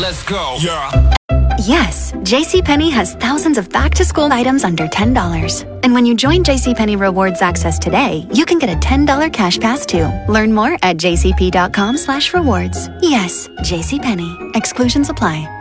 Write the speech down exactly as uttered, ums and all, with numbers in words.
Let's go. Yeah. Yes, JCPenney has thousands of back-to-school items under ten dollars. And when you join JCPenney Rewards Access today, you can get a ten dollar cash pass too. Learn more at jcp.com slash rewards. Yes, JCPenney. Exclusions apply.